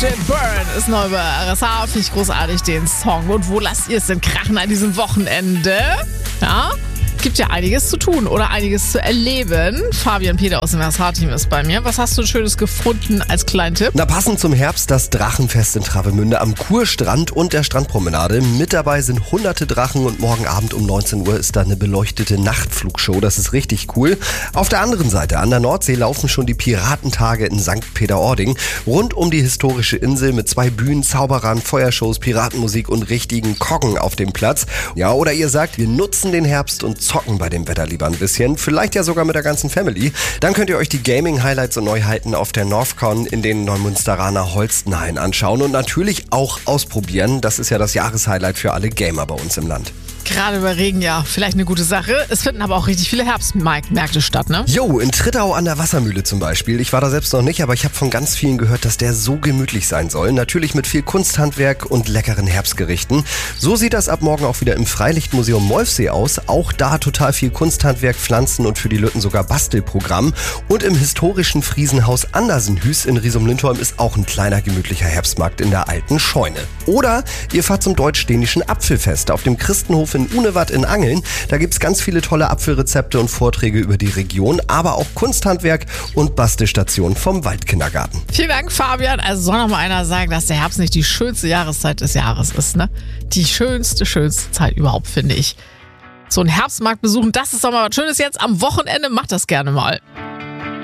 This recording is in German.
Let It Burn ist neu bei RSH. Finde ich großartig, den Song. Und wo lasst ihr es denn krachen an diesem Wochenende? Ja, gibt ja einiges zu tun oder einiges zu erleben. Fabian Peter aus dem RSH-Team ist bei mir. Was hast du Schönes gefunden als Kleintipp? Na, passend zum Herbst das Drachenfest in Travemünde am Kurstrand und der Strandpromenade. Mit dabei sind hunderte Drachen und morgen Abend um 19 Uhr ist da eine beleuchtete Nachtflugshow. Das ist richtig cool. Auf der anderen Seite, an der Nordsee, laufen schon die Piratentage in St. Peter-Ording. Rund um die historische Insel mit 2 Bühnen, Zauberern, Feuershows, Piratenmusik und richtigen Koggen auf dem Platz. Ja, oder ihr sagt, wir nutzen den Herbst und zocken bei dem Wetter lieber ein bisschen. Vielleicht ja sogar mit der ganzen Family. Dann könnt ihr euch die Gaming-Highlights und Neuheiten auf der Northcon in den Neumünsteraner Holstenhain anschauen und natürlich auch ausprobieren. Das ist ja das Jahreshighlight für alle Gamer bei uns im Land. Gerade über Regen, ja, vielleicht eine gute Sache. Es finden aber auch richtig viele Herbstmärkte statt, ne? Jo, in Trittau an der Wassermühle zum Beispiel. Ich war da selbst noch nicht, aber ich habe von ganz vielen gehört, dass der so gemütlich sein soll. Natürlich mit viel Kunsthandwerk und leckeren Herbstgerichten. So sieht das ab morgen auch wieder im Freilichtmuseum Molfsee aus. Auch da total viel Kunsthandwerk, Pflanzen und für die Lütten sogar Bastelprogramm. Und im historischen Friesenhaus Andersenhüs in Riesum-Lindholm ist auch ein kleiner gemütlicher Herbstmarkt in der alten Scheune. Oder ihr fahrt zum deutsch-dänischen Apfelfest auf dem Christenhof in Unewatt in Angeln. Da gibt's ganz viele tolle Apfelrezepte und Vorträge über die Region, aber auch Kunsthandwerk und Bastelstationen vom Waldkindergarten. Vielen Dank, Fabian. Also soll noch mal einer sagen, dass der Herbst nicht die schönste Jahreszeit des Jahres ist, ne? Die schönste Zeit überhaupt, finde ich. So einen Herbstmarkt besuchen, das ist doch mal was Schönes jetzt am Wochenende. Macht das gerne mal.